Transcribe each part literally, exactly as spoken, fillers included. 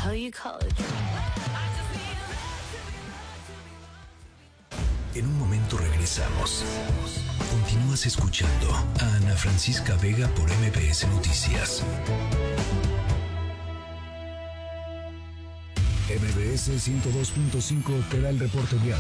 how you call it. En un momento regresamos. Continúas escuchando a Ana Francisca Vega por M B S Noticias. M B S ciento dos punto cinco te da el reporte vial.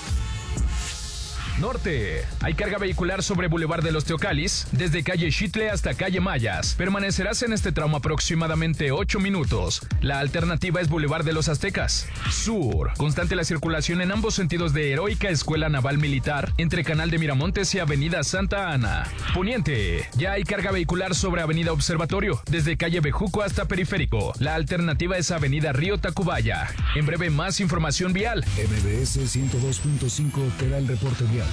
Norte. Hay carga vehicular sobre Boulevard de los Teocalis, desde calle Xitle hasta calle Mayas. Permanecerás en este tramo aproximadamente ocho minutos. La alternativa es Boulevard de los Aztecas. Sur. Constante la circulación en ambos sentidos de Heroica Escuela Naval Militar, entre Canal de Miramontes y Avenida Santa Ana. Poniente. Ya hay carga vehicular sobre Avenida Observatorio, desde calle Bejuco hasta Periférico. La alternativa es Avenida Río Tacubaya. En breve, más información vial. M B S ciento dos punto cinco te da el reporte vial.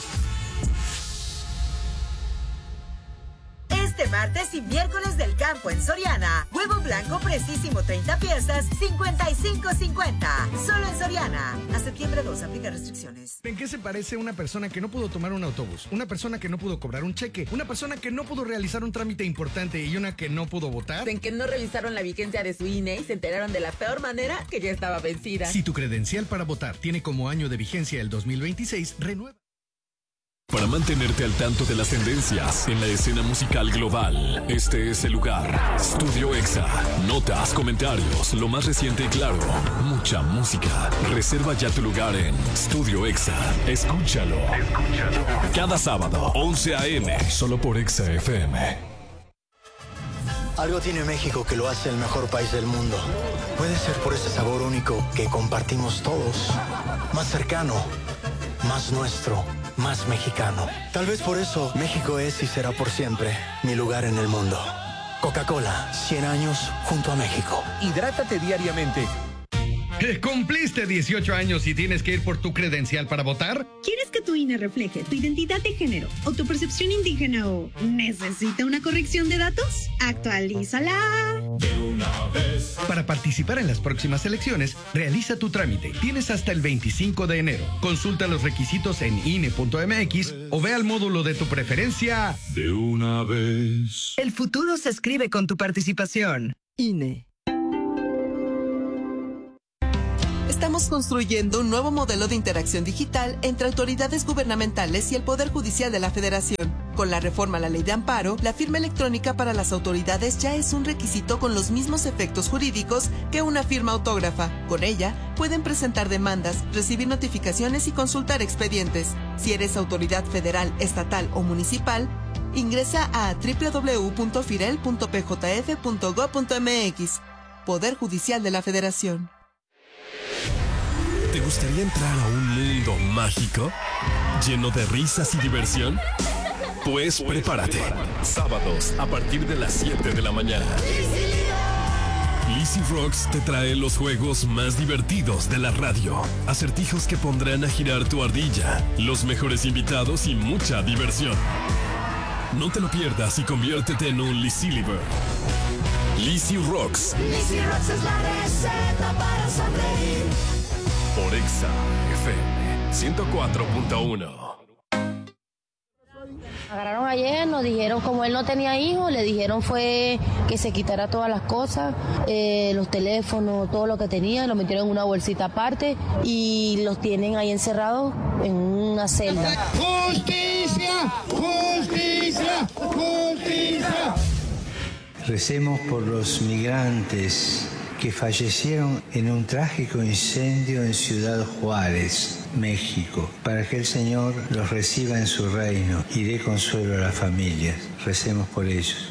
Este martes y miércoles del campo en Soriana. Huevo blanco precisísimo treinta piezas, cincuenta y cinco cincuenta. Solo en Soriana. A septiembre dos, aplica restricciones. ¿En qué se parece una persona que no pudo tomar un autobús? Una persona que no pudo cobrar un cheque. Una persona que no pudo realizar un trámite importante y una que no pudo votar. En que no revisaron la vigencia de su I N E y se enteraron de la peor manera que ya estaba vencida. Si tu credencial para votar tiene como año de vigencia el dos mil veintiséis, renueva. Para mantenerte al tanto de las tendencias en la escena musical global, este es el lugar. Studio Exa. Notas, comentarios, lo más reciente y claro, mucha música. Reserva ya tu lugar en Studio Exa. Escúchalo. Escúchalo. Cada sábado, once a eme, solo por Exa F M. Algo tiene México que lo hace el mejor país del mundo. Puede ser por ese sabor único que compartimos todos. Más cercano, más nuestro. Más mexicano. Tal vez por eso México es y será por siempre mi lugar en el mundo. Coca-Cola, cien años junto a México. Hidrátate diariamente. ¿Cumpliste dieciocho años y tienes que ir por tu credencial para votar? ¿Quieres que tu I N E refleje tu identidad de género o tu percepción indígena o necesita una corrección de datos? ¡Actualízala! De una vez. Para participar en las próximas elecciones, realiza tu trámite. Tienes hasta el veinticinco de enero. Consulta los requisitos en I N E punto M X o ve al módulo de tu preferencia. De una vez. El futuro se escribe con tu participación. I N E. Estamos construyendo un nuevo modelo de interacción digital entre autoridades gubernamentales y el Poder Judicial de la Federación. Con la reforma a la Ley de Amparo, la firma electrónica para las autoridades ya es un requisito con los mismos efectos jurídicos que una firma autógrafa. Con ella, pueden presentar demandas, recibir notificaciones y consultar expedientes. Si eres autoridad federal, estatal o municipal, ingresa a doble u doble u doble u punto firel punto p j f punto gob punto m x. Poder Judicial de la Federación. ¿Te gustaría entrar a un mundo mágico? ¿Lleno de risas y diversión? Pues prepárate. Sábados a partir de las siete de la mañana. Lizzy Rocks te trae los juegos más divertidos de la radio. Acertijos que pondrán a girar tu ardilla. Los mejores invitados y mucha diversión. No te lo pierdas y conviértete en un Lizzy Liver. Lizzy Rocks. Lizzy Rocks es la receta para sonreír. Por Exa F M ciento cuatro punto uno. Agarraron ayer, nos dijeron, como él no tenía hijos, le dijeron fue que se quitara todas las cosas, eh, los teléfonos, todo lo que tenía, lo metieron en una bolsita aparte y los tienen ahí encerrados en una celda. ¡Justicia! ¡Justicia! ¡Justicia! Recemos por los migrantes que fallecieron en un trágico incendio en Ciudad Juárez, México, para que el Señor los reciba en su reino y dé consuelo a las familias. Recemos por ellos.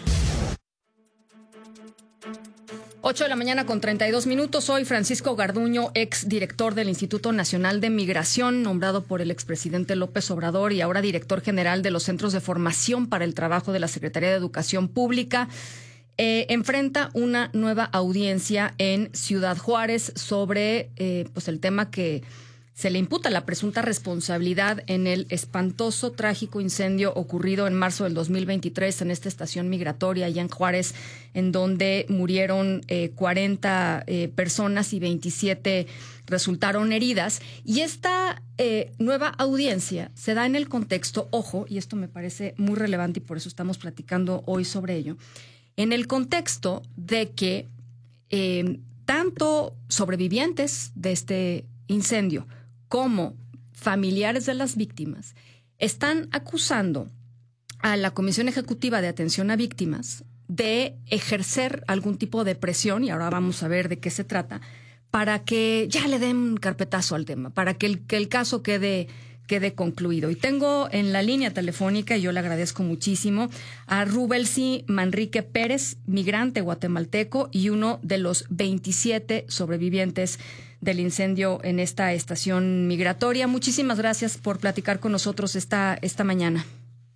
ocho de la mañana con treinta y dos minutos. Soy Francisco Garduño, ex director del Instituto Nacional de Migración, nombrado por el expresidente López Obrador y ahora director general de los Centros de Formación para el Trabajo de la Secretaría de Educación Pública. Eh, enfrenta una nueva audiencia en Ciudad Juárez sobre eh, pues el tema que se le imputa, la presunta responsabilidad en el espantoso, trágico incendio ocurrido en marzo del dos mil veintitrés en esta estación migratoria allá en Juárez, en donde murieron eh, cuarenta eh, personas y veintisiete resultaron heridas. Y esta eh, nueva audiencia se da en el contexto, ojo, y esto me parece muy relevante y por eso estamos platicando hoy sobre ello, en el contexto de que eh, tanto sobrevivientes de este incendio como familiares de las víctimas están acusando a la Comisión Ejecutiva de Atención a Víctimas de ejercer algún tipo de presión, y ahora vamos a ver de qué se trata, para que ya le den carpetazo al tema, para que el, que el caso quede, quede concluido. Y tengo en la línea telefónica, y yo le agradezco muchísimo, a Rubelsi Manrique Pérez, migrante guatemalteco y uno de los veintisiete sobrevivientes del incendio en esta estación migratoria. Muchísimas gracias por platicar con nosotros esta, esta mañana.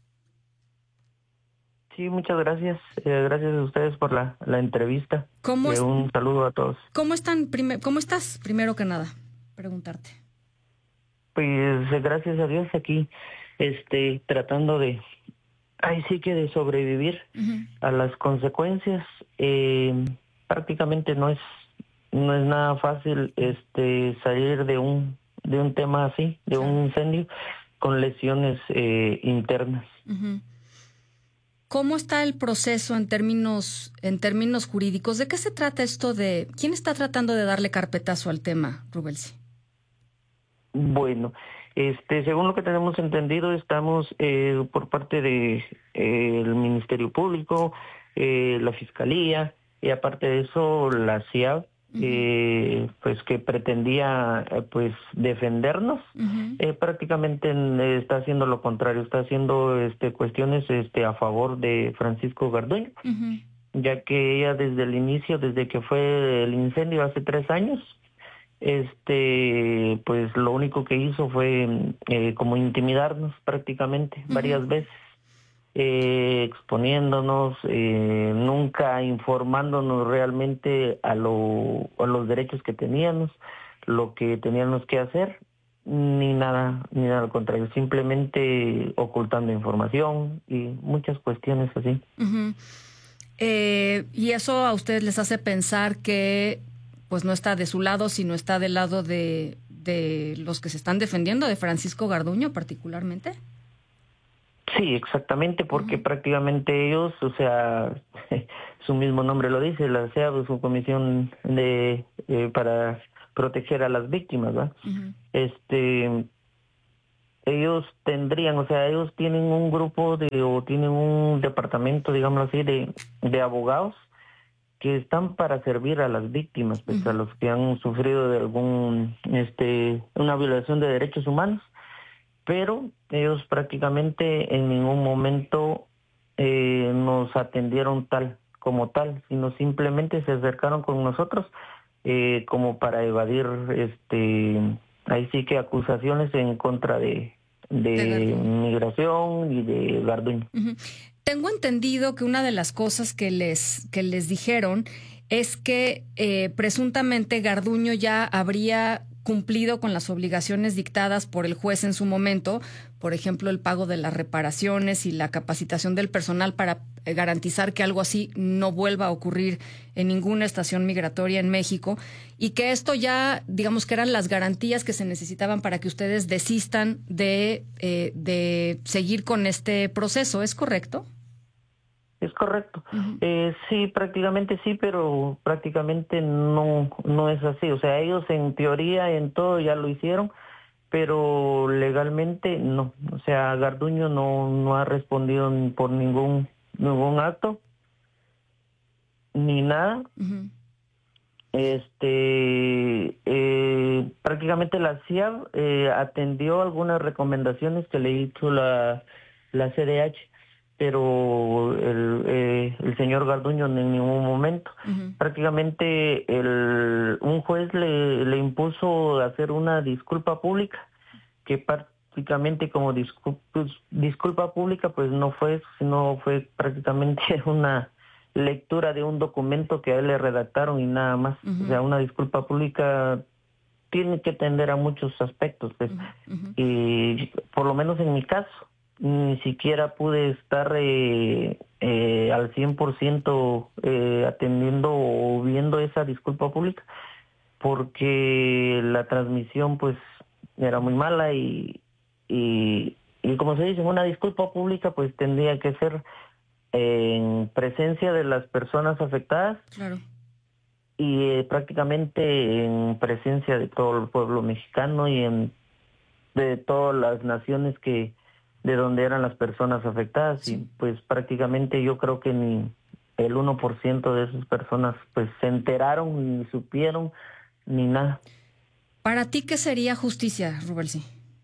Sí, muchas gracias. Eh, gracias a ustedes por la, la entrevista. ¿Cómo eh, un saludo a todos. ¿Cómo están? Prime- ¿Cómo estás? Primero que nada, preguntarte. Pues gracias a Dios aquí, este, tratando de, ahí sí que de sobrevivir uh-huh. a las consecuencias. Eh, prácticamente no es, no es nada fácil, este, salir de un, de un tema así, de un incendio con lesiones eh, internas. Uh-huh. ¿Cómo está el proceso en términos en términos jurídicos? ¿De qué se trata esto de... ¿Quién está tratando de darle carpetazo al tema, Rubelsi? Bueno, este, según lo que tenemos entendido, estamos eh, por parte de eh, el Ministerio Público, eh, la Fiscalía, y aparte de eso, la C I A B, uh-huh. eh, pues que pretendía eh, pues defendernos, uh-huh. eh, prácticamente eh, está haciendo lo contrario, está haciendo este cuestiones este a favor de Francisco Garduño, uh-huh. ya que ella desde el inicio, desde que fue el incendio hace tres años, este pues lo único que hizo fue eh, como intimidarnos prácticamente, uh-huh. varias veces. Eh, exponiéndonos, eh, nunca informándonos realmente a, lo, a los derechos que teníamos, lo que teníamos que hacer, ni nada, ni nada al contrario, simplemente ocultando información y muchas cuestiones así. Uh-huh. Eh, y eso a ustedes les hace pensar que pues no está de su lado, sino está del lado de, de los que se están defendiendo, de Francisco Garduño particularmente. Sí, exactamente, porque uh-huh. prácticamente ellos, o sea, su mismo nombre lo dice, la C E A B, su comisión de eh, para proteger a las víctimas, ¿verdad? Uh-huh. Este, ellos tendrían, o sea, ellos tienen un grupo de, o tienen un departamento, digamos así, de, de abogados que están para servir a las víctimas, pues uh-huh. a los que han sufrido de algún, este, una violación de derechos humanos. Pero ellos prácticamente en ningún momento eh, nos atendieron tal como tal, sino simplemente se acercaron con nosotros eh, como para evadir, este, ahí sí que acusaciones en contra de, de, de migración y de Garduño. Uh-huh. Tengo entendido que una de las cosas que les que les dijeron es que eh, presuntamente Garduño ya habría cumplido con las obligaciones dictadas por el juez en su momento, por ejemplo, el pago de las reparaciones y la capacitación del personal para garantizar que algo así no vuelva a ocurrir en ninguna estación migratoria en México, y que esto ya, digamos que eran las garantías que se necesitaban para que ustedes desistan de, eh, de seguir con este proceso. ¿Es correcto? Es correcto. Uh-huh. Eh, sí, prácticamente sí, pero prácticamente no no es así. O sea, ellos en teoría, en todo ya lo hicieron, pero legalmente no. O sea, Garduño no no ha respondido por ningún ningún acto ni nada. Uh-huh. Este, eh, prácticamente la C I A B eh, atendió algunas recomendaciones que le hizo la la C D H. Pero el, eh, el señor Garduño en ningún momento. Uh-huh. Prácticamente el, un juez le, le impuso hacer una disculpa pública, que prácticamente como disculpa, disculpa pública pues no fue, sino fue prácticamente una lectura de un documento que a él le redactaron y nada más. Uh-huh. O sea, una disculpa pública tiene que atender a muchos aspectos, pues. Uh-huh. Y por lo menos en mi caso, ni siquiera pude estar eh, eh, al cien por ciento eh, atendiendo o viendo esa disculpa pública, porque la transmisión pues era muy mala y, y, y como se dice, una disculpa pública pues tendría que ser en presencia de las personas afectadas. Claro. y eh, prácticamente en presencia de todo el pueblo mexicano y en de todas las naciones que de donde eran las personas afectadas, sí. Y pues prácticamente yo creo que ni el uno por ciento de esas personas pues se enteraron, ni supieron, ni nada. ¿Para ti qué sería justicia, Rubelsi?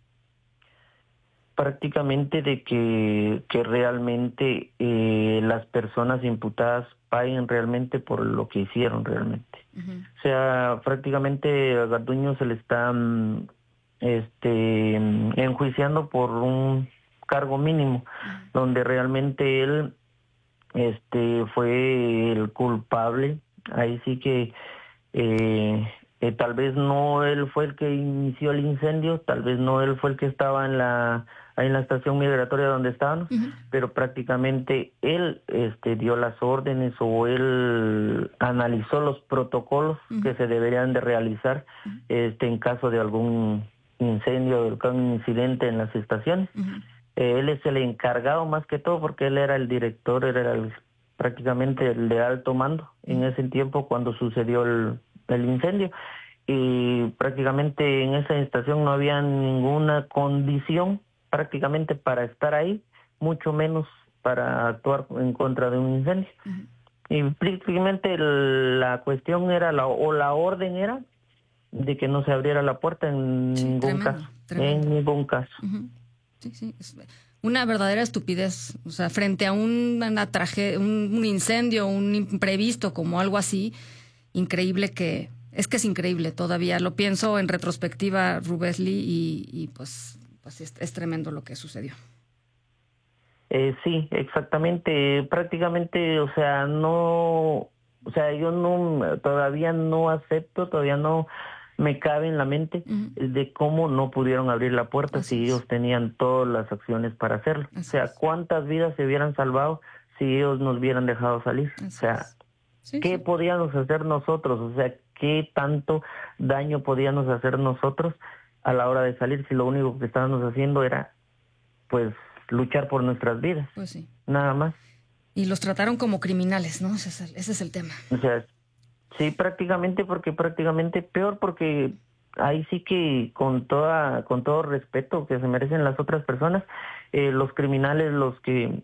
Prácticamente de que, que realmente eh, las personas imputadas paguen realmente por lo que hicieron realmente. Uh-huh. O sea, prácticamente a Garduño se le está um, este, enjuiciando por un cargo mínimo, uh-huh. donde realmente él este, fue el culpable. Ahí sí que eh, eh, tal vez no él fue el que inició el incendio, tal vez no él fue el que estaba en la ahí en la estación migratoria donde estaban, uh-huh. pero prácticamente él este, dio las órdenes o él analizó los protocolos uh-huh. que se deberían de realizar uh-huh. este, en caso de algún incendio, de algún incidente en las estaciones. Uh-huh. Eh, él es el encargado más que todo porque él era el director, era el, prácticamente el de alto mando uh-huh. en ese tiempo cuando sucedió el, el incendio. Y prácticamente en esa estación no había ninguna condición prácticamente para estar ahí, mucho menos para actuar en contra de un incendio. Uh-huh. Y prácticamente la cuestión era, la, o la orden era, de que no se abriera la puerta en sí, ningún tremendo, caso. Tremendo. En ningún caso. Uh-huh. Sí, sí. Es una verdadera estupidez. O sea, frente a un, una tragedia, un, un incendio, un imprevisto como algo así, increíble que... Es que es increíble todavía. Lo pienso en retrospectiva, Rubelsi, y, y pues... pues es, es tremendo lo que sucedió. Eh, sí, exactamente. Prácticamente, o sea, no, o sea, yo no, todavía no acepto, todavía no me cabe en la mente uh-huh. de cómo no pudieron abrir la puerta Así si es. ellos tenían todas las acciones para hacerlo. Así o sea, es. cuántas vidas se hubieran salvado si ellos nos hubieran dejado salir. Así o sea, sí, ¿qué sí. podíamos hacer nosotros? O sea, ¿qué tanto daño podíamos hacer nosotros a la hora de salir si lo único que estábamos haciendo era pues luchar por nuestras vidas? Pues sí. Nada más. Y los trataron como criminales, ¿no? Ese es el, ese es el tema. O sea, sí, prácticamente, porque prácticamente peor, porque ahí sí que con toda con todo respeto que se merecen las otras personas, eh, los criminales, los que